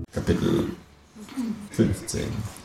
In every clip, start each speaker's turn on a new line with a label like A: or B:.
A: Kapitel 15.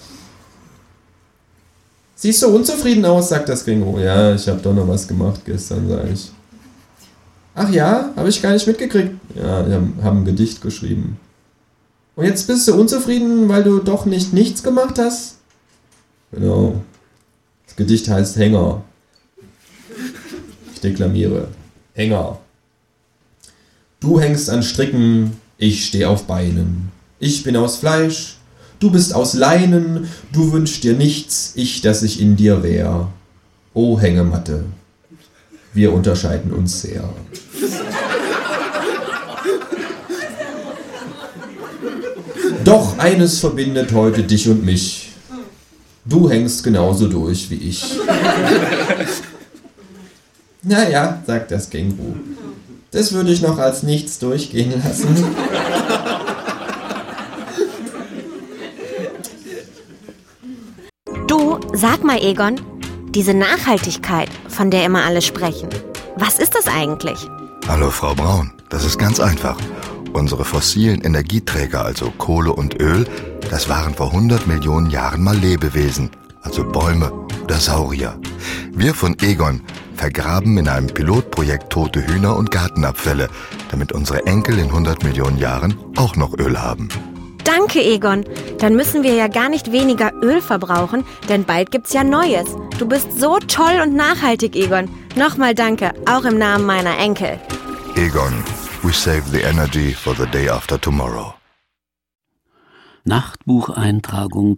A: Siehst du unzufrieden aus, sagt das Känguru. Ja, ich habe doch noch was gemacht gestern, sage ich. Ach ja, habe ich gar nicht mitgekriegt. Ja, wir haben ein Gedicht geschrieben. Und jetzt bist du unzufrieden, weil du doch nicht nichts gemacht hast? Genau. Das Gedicht heißt Hänger. Ich deklamiere. Hänger. Du hängst an Stricken, ich steh auf Beinen. Ich bin aus Fleisch, du bist aus Leinen, du wünschst dir nichts, ich, dass ich in dir wär. O Hängematte, wir unterscheiden uns sehr. Doch eines verbindet heute dich und mich. Du hängst genauso durch wie ich. Naja, sagt das Känguru. Das würde ich noch als nichts durchgehen lassen.
B: Du, sag mal Egon, diese Nachhaltigkeit, von der immer alle sprechen, was ist das eigentlich?
C: Hallo Frau Braun, das ist ganz einfach. Unsere fossilen Energieträger, also Kohle und Öl, das waren vor 100 Millionen Jahren mal Lebewesen, also Bäume oder Saurier. Wir von Egon vergraben in einem Pilotprojekt tote Hühner und Gartenabfälle, damit unsere Enkel in 100 Millionen Jahren auch noch Öl haben.
B: Danke Egon, dann müssen wir ja gar nicht weniger Öl verbrauchen, denn bald gibt's ja Neues. Du bist so toll und nachhaltig, Egon. Nochmal danke, auch im Namen meiner Enkel.
C: Egon, we save the energy for the day after tomorrow.
D: Nachtbucheintragung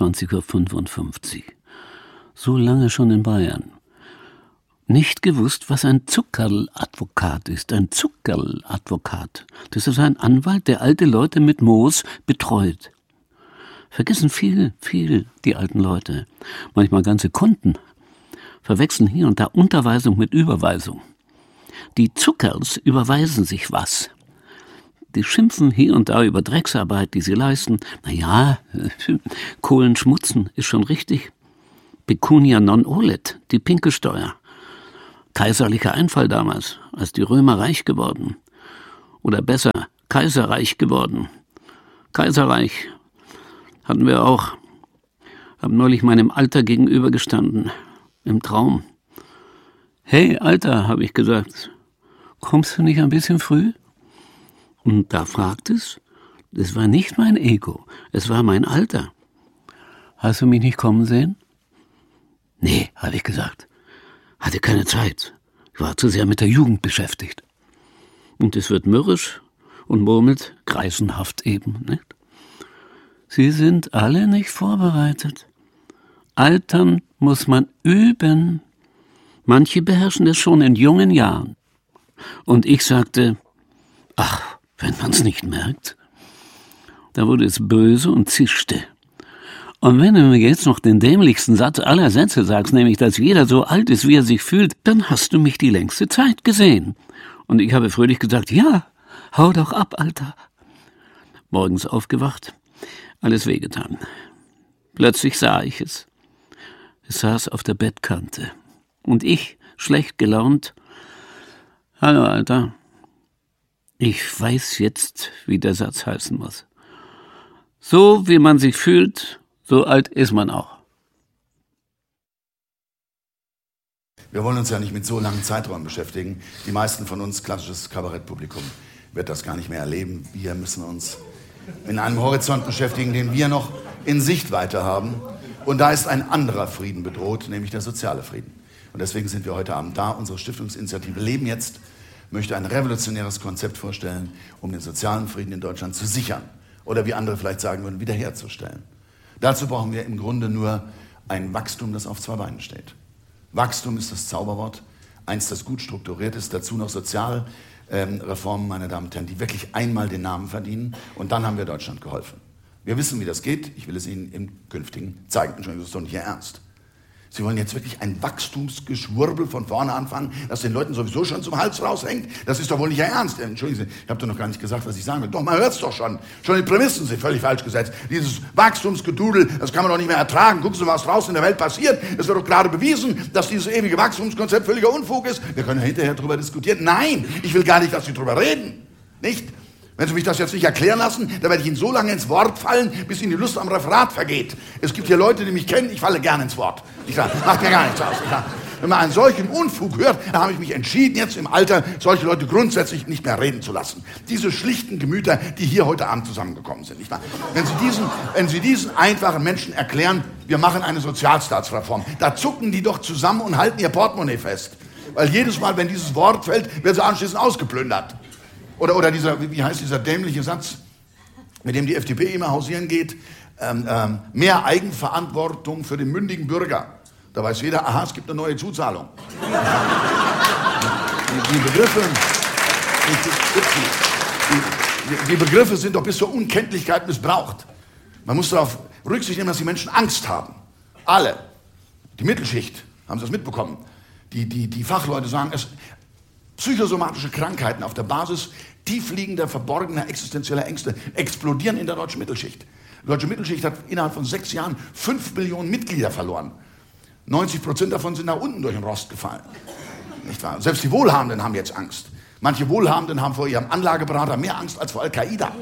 D: 23:55 Uhr. So lange schon in Bayern. Nicht gewusst, was ein Zuckerl-Advokat ist. Ein Zuckerl-Advokat. Das ist ein Anwalt, der alte Leute mit Moos betreut. Vergessen viel, die alten Leute. Manchmal ganze Kunden. Verwechseln hier und da Unterweisung mit Überweisung. Die Zuckerls überweisen sich was. Die schimpfen hier und da über Drecksarbeit, die sie leisten. Naja, Kohlen schmutzen ist schon richtig. Pecunia non olet, die pinke Steuer. Kaiserlicher Einfall damals, als die Römer reich geworden. Oder besser, kaiserreich geworden. Kaiserreich hatten wir auch. Haben neulich meinem Alter gegenübergestanden. Im Traum. Hey, Alter, habe ich gesagt. Kommst du nicht ein bisschen früh? Und da fragt es, das war nicht mein Ego, es war mein Alter. Hast du mich nicht kommen sehen? Nee, habe ich gesagt. Hatte keine Zeit. Ich war zu sehr mit der Jugend beschäftigt. Und es wird mürrisch und murmelt greisenhaft eben, nicht? Sie sind alle nicht vorbereitet. Altern muss man üben. Manche beherrschen es schon in jungen Jahren. Und ich sagte, ach, wenn man's nicht merkt. Da wurde es böse und zischte. Und wenn du mir jetzt noch den dämlichsten Satz aller Sätze sagst, nämlich, dass jeder so alt ist, wie er sich fühlt, dann hast du mich die längste Zeit gesehen. Und ich habe fröhlich gesagt, ja, hau doch ab, Alter. Morgens aufgewacht, alles wehgetan. Plötzlich sah ich es. Es saß auf der Bettkante. Und ich, schlecht gelaunt, hallo, Alter. Ich weiß jetzt, wie der Satz heißen muss. So, wie man sich fühlt, so alt ist man auch.
E: Wir wollen uns ja nicht mit so langen Zeiträumen beschäftigen. Die meisten von uns, klassisches Kabarettpublikum, wird das gar nicht mehr erleben. Wir müssen uns in einem Horizont beschäftigen, den wir noch in Sichtweite haben. Und da ist ein anderer Frieden bedroht, nämlich der soziale Frieden. Und deswegen sind wir heute Abend da. Unsere Stiftungsinitiative Leben jetzt möchte ein revolutionäres Konzept vorstellen, um den sozialen Frieden in Deutschland zu sichern. Oder wie andere vielleicht sagen würden, wiederherzustellen. Dazu brauchen wir im Grunde nur ein Wachstum, das auf zwei Beinen steht. Wachstum ist das Zauberwort, eins, das gut strukturiert ist, dazu noch Sozialreformen, meine Damen und Herren, die wirklich einmal den Namen verdienen. Und dann haben wir Deutschland geholfen. Wir wissen, wie das geht. Ich will es Ihnen im Künftigen zeigen. Entschuldigung, das ist doch nicht Ihr Ernst. Sie wollen jetzt wirklich ein Wachstumsgeschwurbel von vorne anfangen, das den Leuten sowieso schon zum Hals raushängt? Das ist doch wohl nicht Ihr Ernst. Entschuldigen Sie, ich habe doch noch gar nicht gesagt, was ich sagen will. Doch, man hört es doch schon. Schon die Prämissen sind völlig falsch gesetzt. Dieses Wachstumsgedudel, das kann man doch nicht mehr ertragen. Gucken Sie, was draußen in der Welt passiert. Es wird doch gerade bewiesen, dass dieses ewige Wachstumskonzept völliger Unfug ist. Wir können ja hinterher darüber diskutieren. Nein, ich will gar nicht, dass Sie darüber reden. Nicht? Wenn Sie mich das jetzt nicht erklären lassen, dann werde ich Ihnen so lange ins Wort fallen, bis Ihnen die Lust am Referat vergeht. Es gibt hier Leute, die mich kennen, ich falle gerne ins Wort. Ich sage, macht mir gar nichts aus. Wenn man einen solchen Unfug hört, dann habe ich mich entschieden, jetzt im Alter solche Leute grundsätzlich nicht mehr reden zu lassen. Diese schlichten Gemüter, die hier heute Abend zusammengekommen sind. Nicht wahr? Wenn Sie diesen einfachen Menschen erklären, wir machen eine Sozialstaatsreform, da zucken die doch zusammen und halten ihr Portemonnaie fest. Weil jedes Mal, wenn dieses Wort fällt, werden sie anschließend ausgeplündert. Oder dieser, wie heißt dieser dämliche Satz, mit dem die FDP immer hausieren geht, mehr Eigenverantwortung für den mündigen Bürger. Da weiß jeder, aha, es gibt eine neue Zuzahlung. Die Begriffe sind doch bis zur Unkenntlichkeit missbraucht. Man muss darauf Rücksicht nehmen, dass die Menschen Angst haben. Alle. Die Mittelschicht, haben Sie das mitbekommen? Die Fachleute sagen, psychosomatische Krankheiten auf der Basis tiefliegender, verborgener, existenzieller Ängste explodieren in der deutschen Mittelschicht. Die deutsche Mittelschicht hat innerhalb von 6 Jahren 5 Millionen Mitglieder verloren. 90% davon sind nach unten durch den Rost gefallen. Nicht wahr? Selbst die Wohlhabenden haben jetzt Angst. Manche Wohlhabenden haben vor ihrem Anlageberater mehr Angst als vor Al-Qaida.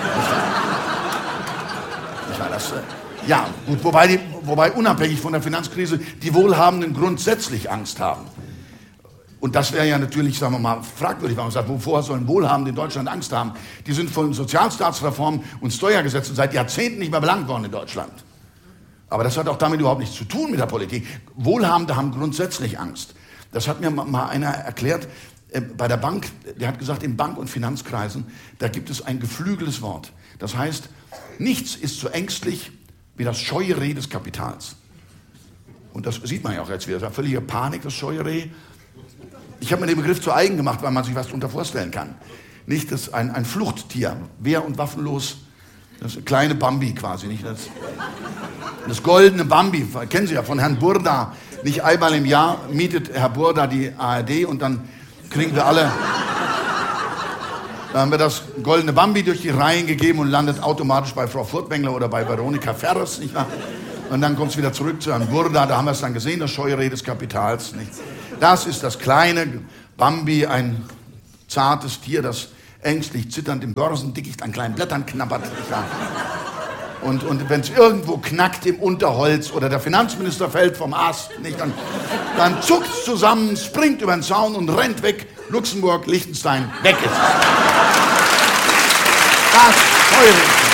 E: Ja, gut, wobei unabhängig von der Finanzkrise die Wohlhabenden grundsätzlich Angst haben. Und das wäre ja natürlich, sagen wir mal, fragwürdig, wenn man sagt, wovor sollen Wohlhabende in Deutschland Angst haben? Die sind von Sozialstaatsreformen und Steuergesetzen seit Jahrzehnten nicht mehr belangt worden in Deutschland. Aber das hat auch damit überhaupt nichts zu tun mit der Politik. Wohlhabende haben grundsätzlich Angst. Das hat mir mal einer erklärt bei der Bank. Der hat gesagt, in Bank- und Finanzkreisen, da gibt es ein geflügeltes Wort. Das heißt, nichts ist so ängstlich wie das scheue Reh des Kapitals. Und das sieht man ja auch jetzt wieder. Das war völlige Panik, das scheue Reh. Ich habe mir den Begriff zu eigen gemacht, weil man sich was darunter vorstellen kann. Nicht das ein Fluchttier, wehr- und waffenlos, das kleine Bambi quasi, nicht das goldene Bambi, kennen Sie ja von Herrn Burda. Nicht einmal im Jahr mietet Herr Burda die ARD und dann kriegen wir alle, dann haben wir das goldene Bambi durch die Reihen gegeben und landet automatisch bei Frau Furtwängler oder bei Veronika Ferres, nicht wahr? Und dann kommt es wieder zurück zu Herrn Burda, da haben wir es dann gesehen, das scheue Reh des Kapitals, nicht? Das ist das kleine Bambi, ein zartes Tier, das ängstlich zitternd im Börsendickicht an kleinen Blättern knabbert. Und wenn es irgendwo knackt im Unterholz oder der Finanzminister fällt vom Ast, nicht, dann zuckt es zusammen, springt über den Zaun und rennt weg. Luxemburg, Liechtenstein, weg ist es. Das scheue Reh.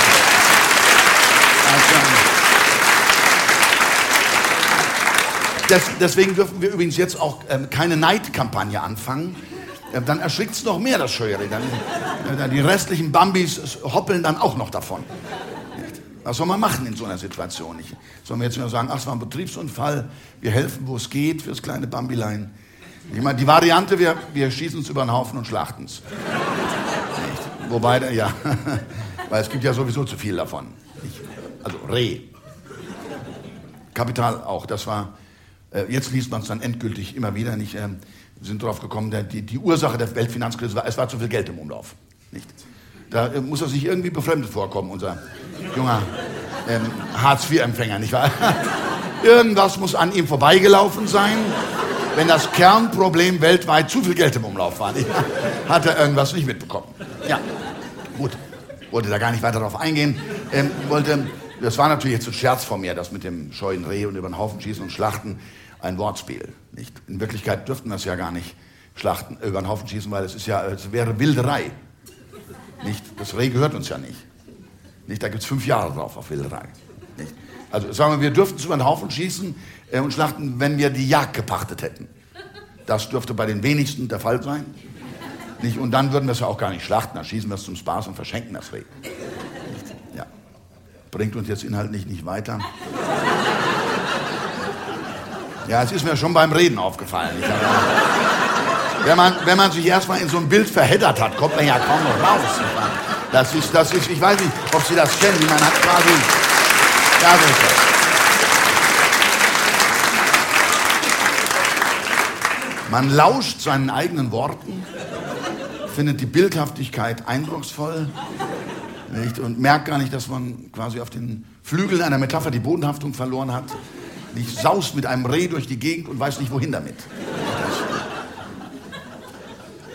E: Deswegen dürfen wir übrigens jetzt auch keine Neidkampagne anfangen. Dann erschrickt es noch mehr, das scheue Reh. Die restlichen Bambis hoppeln dann auch noch davon. Was soll man machen in so einer Situation? Sollen wir jetzt nur sagen, ach, es war ein Betriebsunfall, wir helfen, wo es geht, fürs kleine Bambilein. Ich meine, die Variante, wir schießen es über den Haufen und schlachten es. Wobei, ja, weil es gibt ja sowieso zu viel davon. Also Reh. Kapital auch, das war... Jetzt liest man es dann endgültig immer wieder nicht. Wir sind darauf gekommen, die Ursache der Weltfinanzkrise war, es war zu viel Geld im Umlauf. Nicht? Da muss er sich irgendwie befremdet vorkommen, unser junger Hartz-IV-Empfänger, nicht wahr? Irgendwas muss an ihm vorbeigelaufen sein. Wenn das Kernproblem weltweit zu viel Geld im Umlauf war, hat er irgendwas nicht mitbekommen. Ja, gut, wollte da gar nicht weiter darauf eingehen. Das war natürlich jetzt ein Scherz von mir, das mit dem scheuen Reh und über den Haufen schießen und schlachten, ein Wortspiel. Nicht? In Wirklichkeit dürften wir es ja gar nicht schlachten, über den Haufen schießen, weil es wäre Wilderei. Nicht? Das Reh gehört uns ja nicht. Da gibt es 5 Jahre drauf auf Wilderei. Nicht? Also sagen wir dürften es über den Haufen schießen und schlachten, wenn wir die Jagd gepachtet hätten. Das dürfte bei den wenigsten der Fall sein. Nicht? Und dann würden wir es ja auch gar nicht schlachten, dann schießen wir es zum Spaß und verschenken das Reh. Ja. Bringt uns jetzt inhaltlich nicht weiter. Ja, es ist mir schon beim Reden aufgefallen. Wenn man sich erstmal in so ein Bild verheddert hat, kommt man ja kaum noch raus. Das ist, ich weiß nicht, ob Sie das kennen, man hat quasi, ja, so ist das. Man lauscht seinen eigenen Worten, findet die Bildhaftigkeit eindrucksvoll, nicht, und merkt gar nicht, dass man quasi auf den Flügeln einer Metapher die Bodenhaftung verloren hat. Nicht, saust mit einem Reh durch die Gegend und weiß nicht, wohin damit.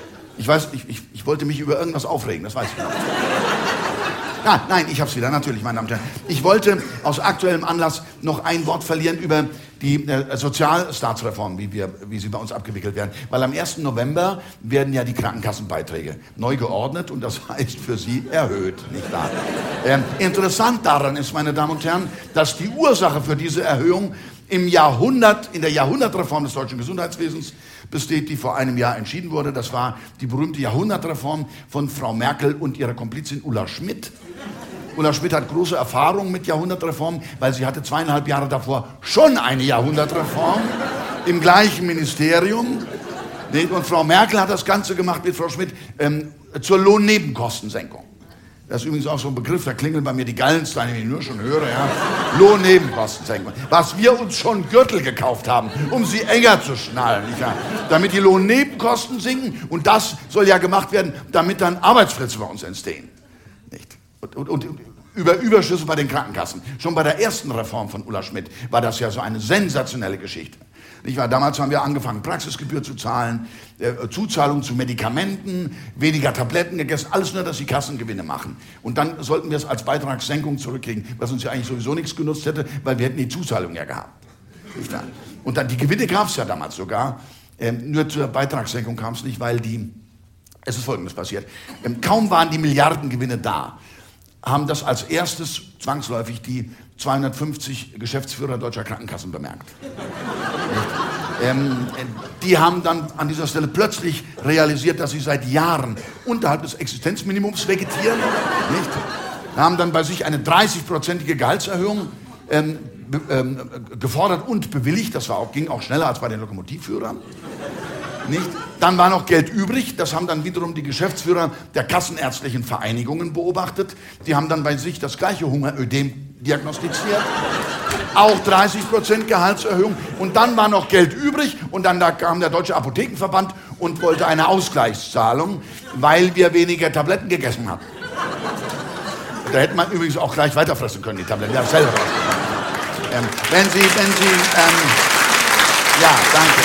E: Ich weiß, ich wollte mich über irgendwas aufregen, das weiß ich noch. Nein, ich hab's wieder, natürlich, meine Damen und Herren. Ich wollte aus aktuellem Anlass noch ein Wort verlieren über die Sozialstaatsreform, wie sie bei uns abgewickelt werden. Weil am 1. November werden ja die Krankenkassenbeiträge neu geordnet und das heißt für Sie erhöht, nicht wahr? Interessant daran ist, meine Damen und Herren, dass die Ursache für diese Erhöhung in der Jahrhundertreform des deutschen Gesundheitswesens besteht, die vor einem Jahr entschieden wurde. Das war die berühmte Jahrhundertreform von Frau Merkel und ihrer Komplizin Ulla Schmidt. Ulla Schmidt hat große Erfahrung mit Jahrhundertreformen, weil sie hatte 2,5 Jahre davor schon eine Jahrhundertreform im gleichen Ministerium. Und Frau Merkel hat das Ganze gemacht mit Frau Schmidt zur Lohnnebenkostensenkung. Das ist übrigens auch so ein Begriff, da klingeln bei mir die Gallensteine, wenn ich nur schon höre, ja. Lohnnebenkostensenkung. Was wir uns schon Gürtel gekauft haben, um sie enger zu schnallen, nicht wahr? Damit die Lohnnebenkosten sinken. Und das soll ja gemacht werden, damit dann Arbeitsplätze bei uns entstehen. Nicht? Und über Überschüsse bei den Krankenkassen. Schon bei der ersten Reform von Ulla Schmidt war das ja so eine sensationelle Geschichte. Nicht wahr? Damals haben wir angefangen, Praxisgebühr zu zahlen, Zuzahlung zu Medikamenten, weniger Tabletten gegessen, alles nur, dass die Kassen Gewinne machen. Und dann sollten wir es als Beitragssenkung zurückkriegen, was uns ja eigentlich sowieso nichts genutzt hätte, weil wir hätten die Zuzahlung ja gehabt. Nicht wahr? Und dann die Gewinne gab es ja damals sogar, nur zur Beitragssenkung kam es nicht, weil es ist Folgendes passiert. Kaum waren die Milliardengewinne da, haben das als erstes zwangsläufig die 250 Geschäftsführer deutscher Krankenkassen bemerkt. Die haben dann an dieser Stelle plötzlich realisiert, dass sie seit Jahren unterhalb des Existenzminimums vegetieren. Nicht? Haben dann bei sich eine 30-prozentige Gehaltserhöhung gefordert und bewilligt. Das ging auch schneller als bei den Lokomotivführern. Nicht? Dann war noch Geld übrig, das haben dann wiederum die Geschäftsführer der kassenärztlichen Vereinigungen beobachtet. Die haben dann bei sich das gleiche Hungerödem diagnostiziert. Auch 30% Gehaltserhöhung. Und dann war noch Geld übrig und dann kam der Deutsche Apothekenverband und wollte eine Ausgleichszahlung, weil wir weniger Tabletten gegessen haben. Da hätte man übrigens auch gleich weiterfressen können, die Tabletten. Ja, selber. Ja, danke.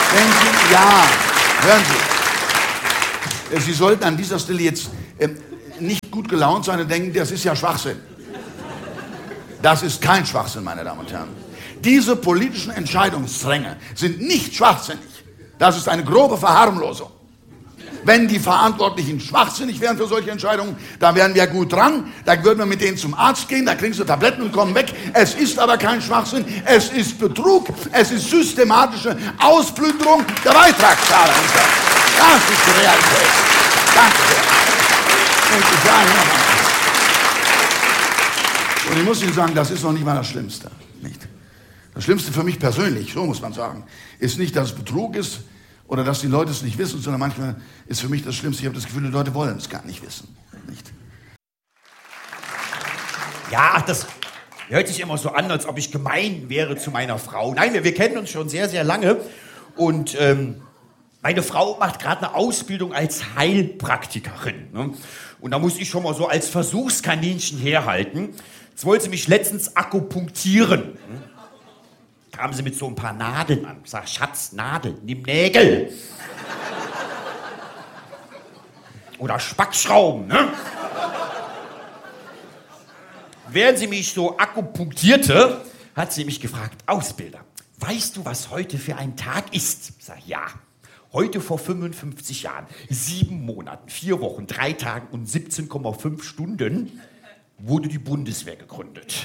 E: Hören Sie. Sie sollten an dieser Stelle jetzt nicht gut gelaunt sein und denken, das ist ja Schwachsinn. Das ist kein Schwachsinn, meine Damen und Herren. Diese politischen Entscheidungsdränge sind nicht schwachsinnig. Das ist eine grobe Verharmlosung. Wenn die Verantwortlichen schwachsinnig wären für solche Entscheidungen, dann wären wir gut dran, da würden wir mit denen zum Arzt gehen, da kriegen sie Tabletten und kommen weg. Es ist aber kein Schwachsinn, es ist Betrug, es ist systematische Ausplünderung der Beitragszahler. Das ist die Realität. Danke sehr. Und ich muss Ihnen sagen, das ist noch nicht mal das Schlimmste. Nicht? Das Schlimmste für mich persönlich, so muss man sagen, ist nicht, dass es Betrug ist, oder dass die Leute es nicht wissen, sondern manchmal ist für mich das Schlimmste, ich habe das Gefühl, die Leute wollen es gar nicht wissen. Nicht?
F: Ja, das hört sich immer so an, als ob ich gemein wäre zu meiner Frau. Nein, wir kennen uns schon sehr, sehr lange. Und meine Frau macht gerade eine Ausbildung als Heilpraktikerin. Ne? Und da muss ich schon mal so als Versuchskaninchen herhalten. Jetzt wollte sie mich letztens akupunktieren. Kamen sie mit so ein paar Nadeln an. Ich sag, Schatz, Nadel, nimm Nägel. Oder Spackschrauben, ne? Während sie mich so akupunktierte, hat sie mich gefragt, Ausbilder, weißt du, was heute für ein Tag ist? Ich sag, ja. Heute vor 55 Jahren, 7 Monaten, 4 Wochen, 3 Tagen und 17,5 Stunden wurde die Bundeswehr gegründet.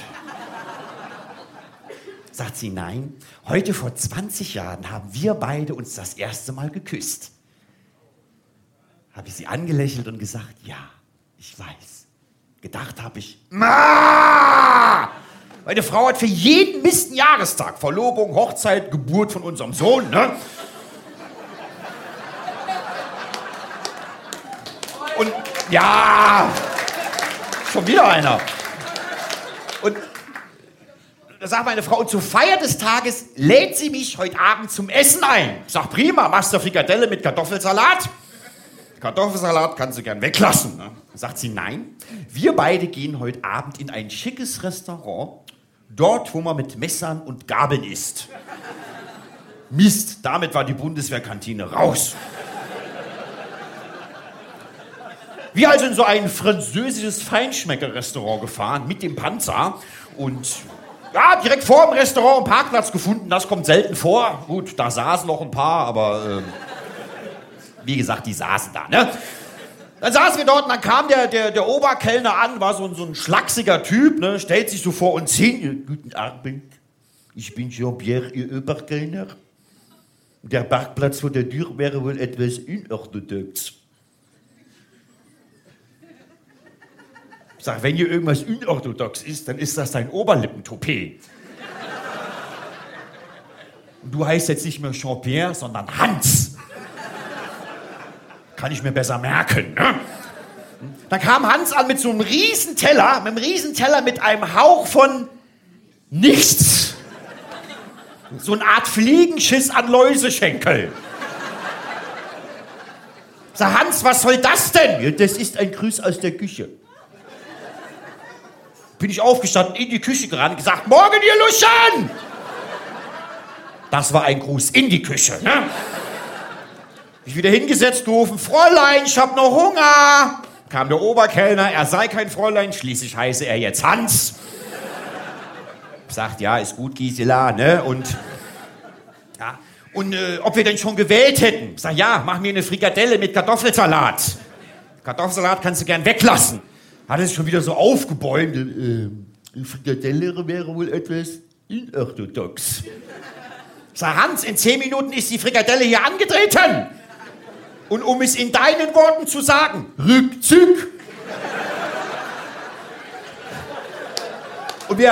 F: Sagt sie, nein, heute vor 20 Jahren haben wir beide uns das erste Mal geküsst. Habe ich sie angelächelt und gesagt, ja, ich weiß. Gedacht habe ich, meine Frau hat für jeden Mist einen Jahrestag. Verlobung, Hochzeit, Geburt von unserem Sohn, ne? Und ja, schon wieder einer. Und da sagt meine Frau, zur Feier des Tages lädt sie mich heute Abend zum Essen ein. Ich sag, prima, machst du Frikadelle mit Kartoffelsalat? Kartoffelsalat kannst du gern weglassen. Ne? Sagt sie, nein, wir beide gehen heute Abend in ein schickes Restaurant, dort, wo man mit Messern und Gabeln isst. Mist, damit war die Bundeswehrkantine raus. Wir also in so ein französisches Feinschmecker-Restaurant gefahren mit dem Panzer und ja, direkt vor dem Restaurant einen Parkplatz gefunden. Das kommt selten vor. Gut, da saßen noch ein paar, aber wie gesagt, die saßen da, ne? Dann saßen wir dort und dann kam der Oberkellner an, war so ein schlachsiger Typ, ne? Stellt sich so vor uns hin. Guten Abend, ich bin Jean-Pierre, Ihr Oberkellner. Der Parkplatz vor der Tür wäre wohl etwas unorthodox. Ich sag, wenn hier irgendwas unorthodox ist, dann ist das dein Oberlippentoupet. Und du heißt jetzt nicht mehr Jean-Pierre, sondern Hans. Kann ich mir besser merken, ne? Dann kam Hans an mit so einem Riesenteller, mit einem Hauch von nichts. So eine Art Fliegenschiss an Läuseschenkel. Sag, Hans, was soll das denn? Ja, das ist ein Gruß aus der Küche. Bin ich aufgestanden, in die Küche gerannt und gesagt, morgen, ihr Luschen! Das war ein Gruß in die Küche, ne? Ich wieder hingesetzt, gerufen, Fräulein, ich hab noch Hunger. Kam der Oberkellner, er sei kein Fräulein, schließlich heiße er jetzt Hans. Sagt, ja, ist gut, Gisela, ne? Und ob wir denn schon gewählt hätten? Sag, ja, mach mir eine Frikadelle mit Kartoffelsalat. Kartoffelsalat kannst du gern weglassen. Hat er sich schon wieder so aufgebäumt. Frikadelle wäre wohl etwas unorthodox. Sag, Hans, in 10 Minuten ist die Frikadelle hier angetreten. Und um es in deinen Worten zu sagen, Rückzug. Und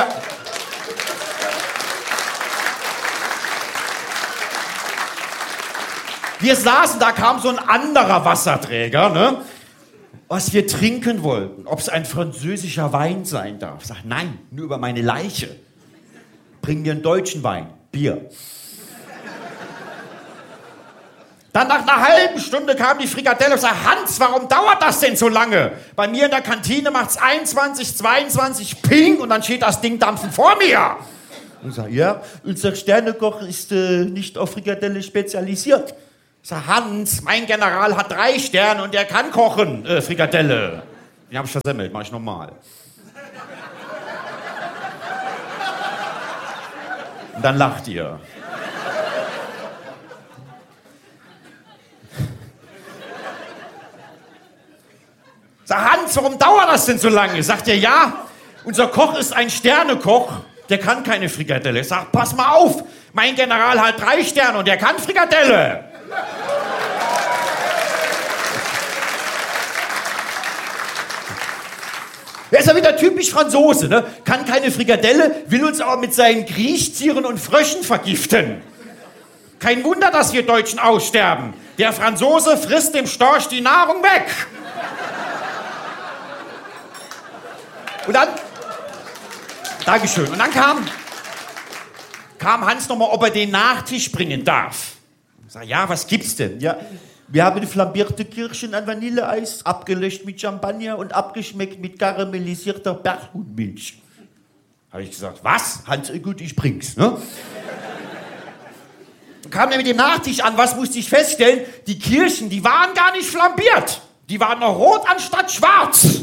F: wir saßen, da kam so ein anderer Wasserträger, ne? Was wir trinken wollten, ob es ein französischer Wein sein darf. Ich sag, nein, nur über meine Leiche. Bring mir einen deutschen Wein, Bier. Dann nach einer halben Stunde kam die Frikadelle und sagte, Hans, warum dauert das denn so lange? Bei mir in der Kantine macht's 21, 22, ping, und dann steht das Ding dampfen vor mir. Und ich sag, ja, unser Sternekoch ist nicht auf Frikadelle spezialisiert. Ich sag, Hans, mein General hat 3 Sterne und der kann kochen, Frikadelle. Den hab ich versemmelt, mach ich nochmal. Und dann lacht ihr. Sag, Hans, warum dauert das denn so lange? Sagt er, ja, unser Koch ist ein Sternekoch, der kann keine Frikadelle. Ich sag, pass mal auf, mein General hat 3 Sterne und der kann Frikadelle. Der ist ja wieder typisch Franzose, ne? Kann keine Frikadelle, will uns aber mit seinen Kriechtieren und Fröschen vergiften. Kein Wunder, dass wir Deutschen aussterben. Der Franzose frisst dem Storch die Nahrung weg. Und dann, Dankeschön, und dann kam Hans nochmal, ob er den Nachtisch bringen darf. Ich sag, ja, was gibt's denn? Ja, wir haben flambierte Kirschen an Vanilleeis, abgelöscht mit Champagner und abgeschmeckt mit karamellisierter Berghutmilch. Habe ich gesagt, was? Hans, gut, ich bring's, ne? Kam er mit dem Nachtisch an, was musste ich feststellen? Die Kirschen, die waren gar nicht flambiert. Die waren noch rot anstatt schwarz.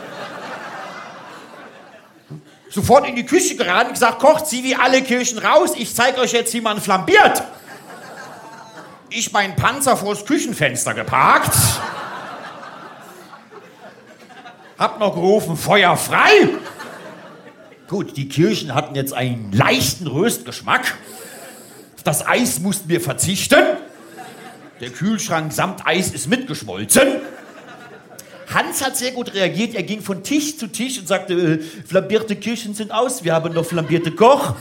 F: Sofort in die Küche gerannt und gesagt, Koch, zieh wie alle Kirschen raus, ich zeig euch jetzt, wie man flambiert. Ich meinen Panzer vors Küchenfenster geparkt. Hab noch gerufen, Feuer frei. Gut, die Kirschen hatten jetzt einen leichten Röstgeschmack. Auf das Eis mussten wir verzichten. Der Kühlschrank samt Eis ist mitgeschmolzen. Hans hat sehr gut reagiert. Er ging von Tisch zu Tisch und sagte, flambierte Kirschen sind aus, wir haben noch flambierte Koch.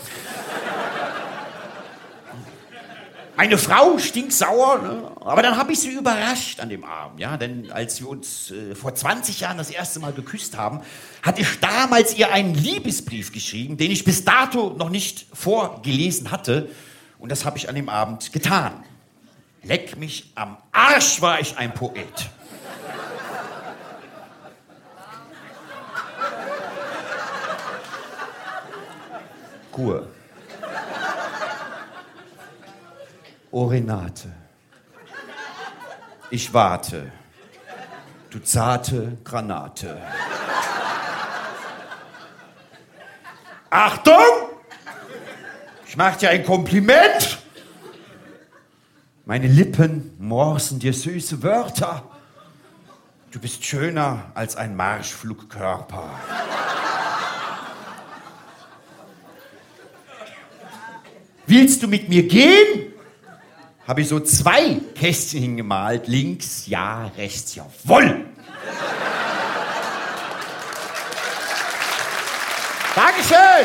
F: Meine Frau stinksauer, ne? Aber dann habe ich sie überrascht an dem Abend. Ja? Denn als wir uns vor 20 Jahren das erste Mal geküsst haben, hatte ich damals ihr einen Liebesbrief geschrieben, den ich bis dato noch nicht vorgelesen hatte. Und das habe ich an dem Abend getan. Leck mich am Arsch, war ich ein Poet. Kur. Oh Renate, ich warte. du zarte Granate. Achtung! Ich mach dir ein Kompliment. Meine Lippen morsen dir süße Wörter. Du bist schöner als ein Marschflugkörper. Willst du mit mir gehen? Habe ich so 2 Kästchen hingemalt. Links ja, rechts jawohl. Dankeschön.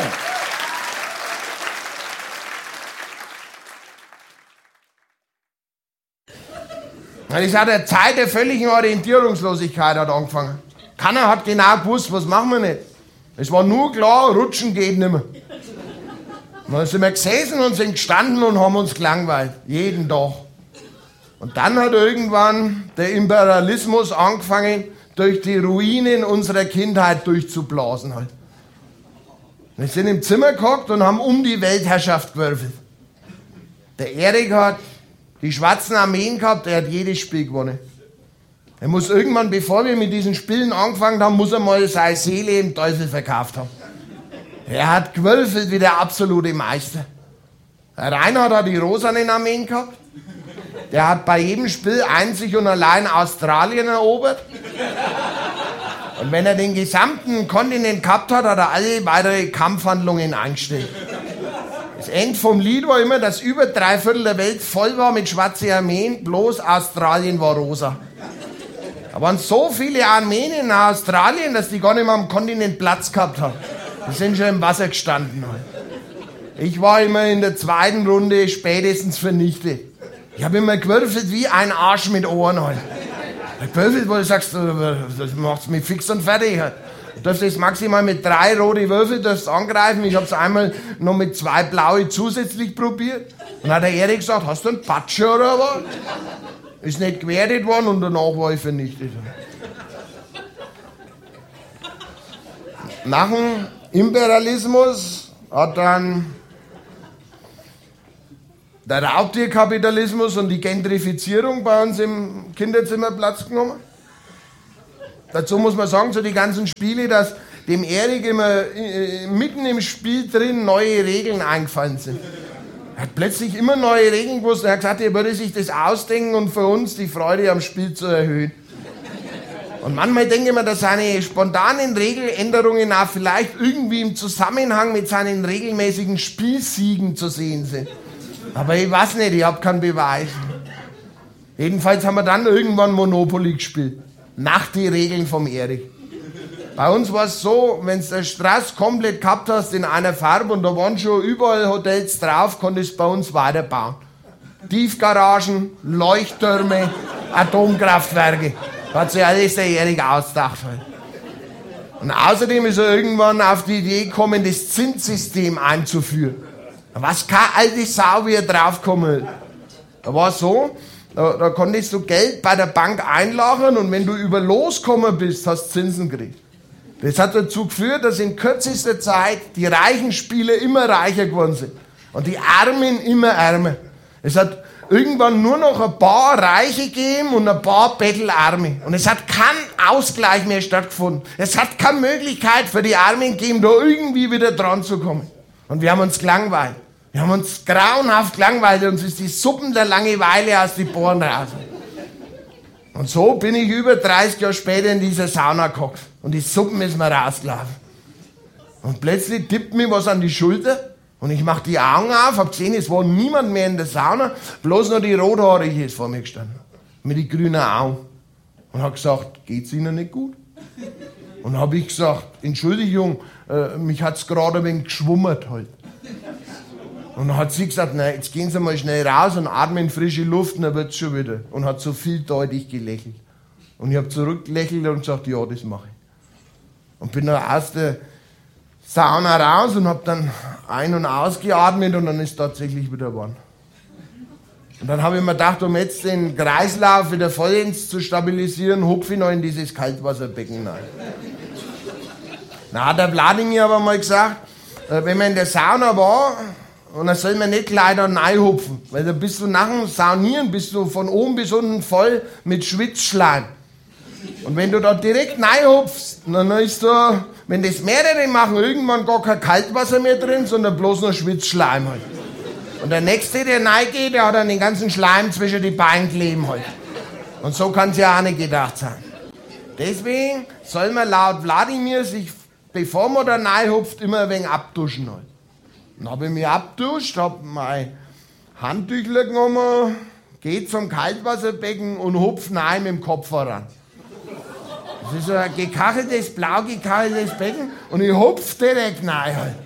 G: Ich sage, der Zeit der völligen Orientierungslosigkeit hat angefangen. Keiner hat genau gewusst, was machen wir nicht. Es war nur klar, rutschen geht nicht mehr. Und dann sind wir gesessen und sind gestanden und haben uns gelangweilt. Jeden Tag. Und dann hat irgendwann der Imperialismus angefangen, durch die Ruinen unserer Kindheit durchzublasen. Halt. Wir sind im Zimmer gehockt und haben um die Weltherrschaft gewürfelt. Der Erik hat die schwarzen Armeen gehabt, er hat jedes Spiel gewonnen. Er muss irgendwann, bevor wir mit diesen Spielen angefangen haben, muss er mal seine Seele im Teufel verkauft haben. Er hat gewürfelt wie der absolute Meister. Der Reinhard hat die rosanen Armeen gehabt. Der hat bei jedem Spiel einzig und allein Australien erobert. Und wenn er den gesamten Kontinent gehabt hat, hat er alle weitere Kampfhandlungen eingestellt. Das Ende vom Lied war immer, dass über 3/4 der Welt voll war mit schwarzen Armeen, bloß Australien war rosa. Da waren so viele Armeen in Australien, dass die gar nicht mehr am Kontinent Platz gehabt haben. Die sind schon im Wasser gestanden. Ich war immer in der zweiten Runde spätestens vernichtet. Ich habe immer gewürfelt wie ein Arsch mit Ohren. Gewürfelt, wo du sagst, das macht's mich fix und fertig. Du darfst es maximal mit 3 rote Würfel darfst angreifen. Ich habe es einmal noch mit 2 blaue zusätzlich probiert. Und dann hat der Erik gesagt, hast du einen Patscher oder was? Ist nicht gewertet worden und danach war ich vernichtet. Nach dem Imperialismus hat dann der Raubtierkapitalismus und die Gentrifizierung bei uns im Kinderzimmer Platz genommen. Dazu muss man sagen, so die ganzen Spiele, dass dem Erik immer mitten im Spiel drin neue Regeln eingefallen sind. Er hat plötzlich immer neue Regeln gewusst. Er hat gesagt, er würde sich das ausdenken und für uns die Freude am Spiel zu erhöhen. Und manchmal denke ich mir, dass seine spontanen Regeländerungen auch vielleicht irgendwie im Zusammenhang mit seinen regelmäßigen Spielsiegen zu sehen sind. Aber ich weiß nicht, ich habe keinen Beweis. Jedenfalls haben wir dann irgendwann Monopoly gespielt. Nach die Regeln vom Erik. Bei uns war es so, wenn du den Straß komplett gehabt hast in einer Farbe und da waren schon überall Hotels drauf, konntest du bei uns weiterbauen. Tiefgaragen, Leuchttürme, Atomkraftwerke. Da hat sich alles der Erik ausgedacht. Und außerdem ist er irgendwann auf die Idee gekommen, das Zinssystem einzuführen. Da war keine alte Sau, wie er draufgekommen. Da war es so, da konntest du Geld bei der Bank einlagern und wenn du über losgekommen bist, hast du Zinsen gekriegt. Das hat dazu geführt, dass in kürzester Zeit die reichen Spieler immer reicher geworden sind und die Armen immer ärmer. Es hat irgendwann nur noch ein paar Reiche gegeben und ein paar Bettelarme. Und es hat kein Ausgleich mehr stattgefunden. Es hat keine Möglichkeit für die Armen gegeben, da irgendwie wieder dran zu kommen. Und wir haben uns gelangweilt. Wir haben uns grauenhaft gelangweilt. Uns ist die Suppen der Langeweile aus den Poren raus. Und so bin ich über 30 Jahre später in dieser Sauna gehockt. Und die Suppen ist mir rausgelaufen. Und plötzlich tippt mir was an die Schulter. Und ich mach die Augen auf, hab gesehen, es war niemand mehr in der Sauna. Bloß noch die Rothaarige ist vor mir gestanden. Mit den grünen Augen. Und hab gesagt, geht's Ihnen nicht gut? Und hab ich gesagt, Entschuldigung, mich hat's gerade ein wenig geschwummert halt. Und dann hat sie gesagt, na, jetzt gehen Sie mal schnell raus und atmen frische Luft, und dann wird's schon wieder. Und hat so vieldeutig gelächelt. Und ich habe zurückgelächelt und gesagt, ja, das mache ich. Und bin dann aus der Sauna raus und habe dann ein- und ausgeatmet und dann ist tatsächlich wieder warm. Und dann habe ich mir gedacht, um jetzt den Kreislauf wieder vollends zu stabilisieren, hupfe ich noch in dieses Kaltwasserbecken rein. Na, hat der Wladimir aber mal gesagt, wenn man in der Sauna war, und dann soll man nicht gleich da reinhupfen, weil da bist du nach dem Saunieren, bist du von oben bis unten voll mit Schwitzschleim. Und wenn du da direkt reinhupfst, dann ist da, wenn das mehrere machen, irgendwann gar kein Kaltwasser mehr drin, sondern bloß noch Schwitzschleim halt. Und der Nächste, der reingeht, der hat dann den ganzen Schleim zwischen die Beine kleben halt. Und so kann es ja auch nicht gedacht sein. Deswegen soll man laut Wladimir sich, bevor man da reinhupft, immer ein wenig abduschen halt. Dann habe ich mich abduscht, habe mein Handtüchler genommen, geht zum Kaltwasserbecken und hupf rein mit dem Kopf voran. Das ist so ein gekacheltes, blau gekacheltes Becken und ich hupf direkt rein halt.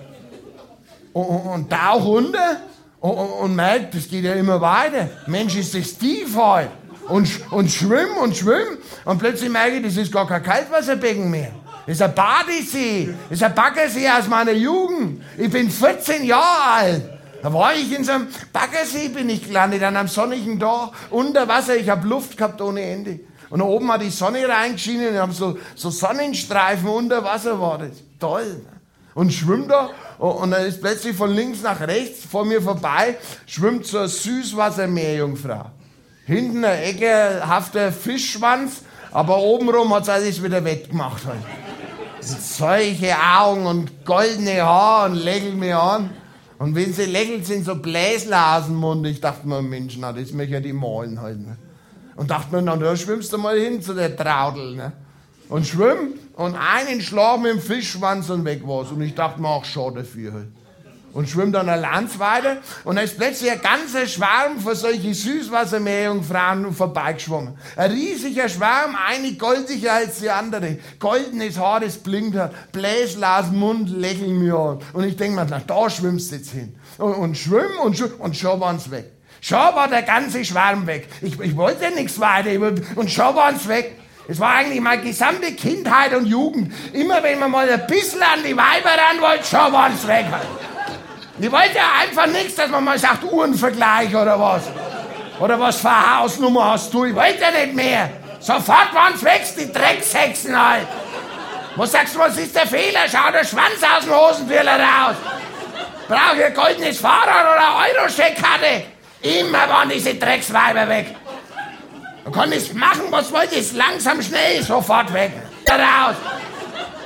G: Und tauch runter und merkt, das geht ja immer weiter. Mensch, ist das tief halt. Und schwimm und plötzlich merke ich, das ist gar kein Kaltwasserbecken mehr. Das ist ein Badesee, das ist ein Baggersee aus meiner Jugend. Ich bin 14 Jahre alt. Da war ich in so einem Baggersee, bin ich gelandet, an einem sonnigen Tag, unter Wasser. Ich habe Luft gehabt ohne Ende. Und da oben hat die Sonne reingeschienen und haben so Sonnenstreifen unter Wasser, war das toll. Und schwimmt da und dann ist plötzlich von links nach rechts vor mir vorbei, schwimmt so eine Süßwassermeerjungfrau. Hinten ein ekelhafter Fischschwanz, aber obenrum hat sie alles wieder wettgemacht. Halt. Solche Augen und goldene Haare und lächelt mich an. Und wenn sie lächelt, sind so Bläsler aus dem Mund. Ich dachte mir, Mensch, na, das möchte ich die malen halt. Ne? Und dachte mir, na, da schwimmst du mal hin zu der Traudel. Ne? Und schwimm und einen Schlag mit dem Fischschwanz und weg war's. Und ich dachte mir, ach, schade dafür halt. Und schwimm dann eine Lanz weiter und da ist plötzlich ein ganzer Schwarm von solchen Süßwassermeerjungfrauen vorbeigeschwommen. Ein riesiger Schwarm, eine goldiger als die andere. Goldenes Haar, das blinkt hat, Bläsler aus dem Mund, lächeln mir an. Und ich denk mir, na, da schwimmst du jetzt hin. Und schwimm und schon waren's weg. Schon war der ganze Schwarm weg. Ich wollte ja nichts weiter und schon waren's weg. Es war eigentlich meine gesamte Kindheit und Jugend. Immer wenn man mal ein bisschen an die Weiber ran wollte, schon waren's weg. Ich wollte ja einfach nichts, dass man mal sagt, Uhrenvergleich oder was. Oder was für eine Hausnummer hast du? Ich wollte ja nicht mehr. Sofort waren's weg, die Dreckshexen halt. Was sagst du, was ist der Fehler? Schau der Schwanz aus dem Hosentürler raus. Brauch ich ein goldenes Fahrrad oder Euro-Scheckkarte? Immer waren diese Drecksweiber weg. Du konntest machen, was wolltest, langsam, schnell, sofort weg. Raus.